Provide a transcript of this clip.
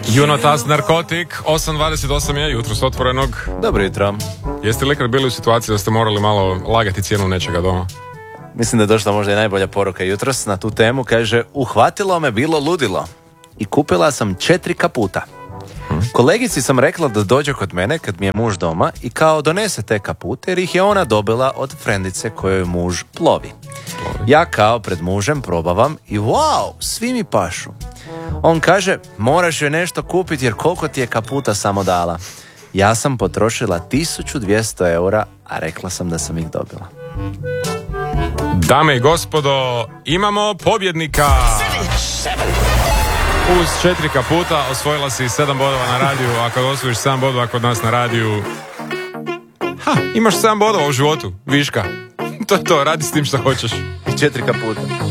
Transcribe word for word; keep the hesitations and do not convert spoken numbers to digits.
Junotas narkotik, osam dvadeset osam je, jutro s otvorenog. Dobro jutro. Jeste li ikad bili u situaciji da ste morali malo lagati cijenu nečega doma? Mislim da je došla možda i najbolja poruka jutros na tu temu. Kaže, uhvatilo me bilo ludilo i kupila sam četiri kaputa. Hmm. Kolegici sam rekla da dođe kod mene kad mi je muž doma i kao donese te kapute jer ih je ona dobila od frendice kojoj muž plovi. Plovi. Ja kao pred mužem probavam i wow, svi mi pašu. On kaže, moraš joj nešto kupiti jer koliko ti je kaputa samo dala. Ja sam potrošila tisuću dvjesto eura, a rekla sam da sam ih dobila. Dame i gospodo, imamo pobjednika! Uz četiri kaputa osvojila si sedam bodova na radiju, a kad osvojiš sedam bodova kod nas na radiju, ha, imaš sedam bodova u životu, viška. To je to, radi s tim što hoćeš. I četiri kaputa.